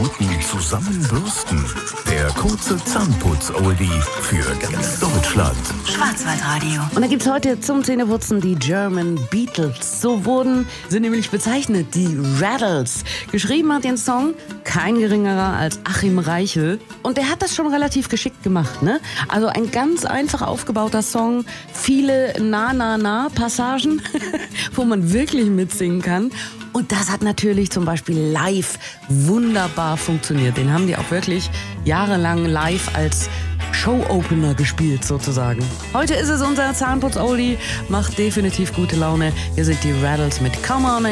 Minuten zusammenbürsten. Der kurze Zahnputz-Oldie für ganz Deutschland. Schwarzwaldradio. Und da gibt's heute zum Zähneputzen die German Beatles. So sind nämlich bezeichnet, die Rattles. Geschrieben hat den Song kein geringerer als Achim Reichel. Und der hat das schon relativ geschickt gemacht, ne? Also ein ganz einfach aufgebauter Song, viele Na-Na-Na-Passagen, wo man wirklich mitsingen kann. Und das hat natürlich zum Beispiel live wunderbar funktioniert. Den haben die auch wirklich jahrelang live als Show-Opener gespielt sozusagen. Heute ist es unser Zahnputz-Oldie, macht definitiv gute Laune. Hier sind die Rattles mit Come On